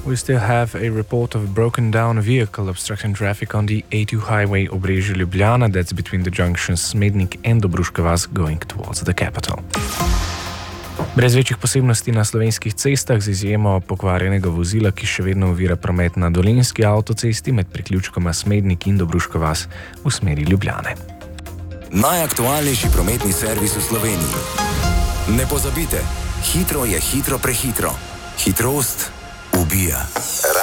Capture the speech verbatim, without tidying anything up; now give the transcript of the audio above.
We still have a report of a broken down vehicle obstructing traffic on the A two highway Obrežje-Ljubljana, that's between the junctions Smednik and Dobruška vas going towards the capital. Brez večjih posebnosti na slovenskih cestah, z izjemo pokvarjenega vozila, ki še vedno ovira promet na Dolenjski avtocesti med priključkoma Smednik in Dobruška vas v smeri Ljubljane. Najaktualnejši prometni servis v Sloveniji. Ne pozabite, hitro je hitro prehitro. Hitrost ubija.